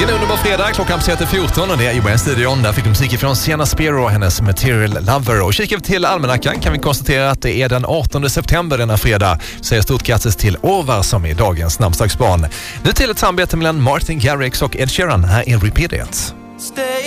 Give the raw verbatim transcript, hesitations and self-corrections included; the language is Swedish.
Det är en underbar fredag, klockan passerar fjorton och det är i studion. Där fick musik från Sienna Spiro och hennes Material Lover. Och kikar vi till almanackan kan vi konstatera att det är den artonde september denna fredag. Säger stort grattis till Orvar som är dagens namnsdagsbarn. Nu till ett samarbete mellan Martin Garrix och Ed Sheeran. Här är Repeat It.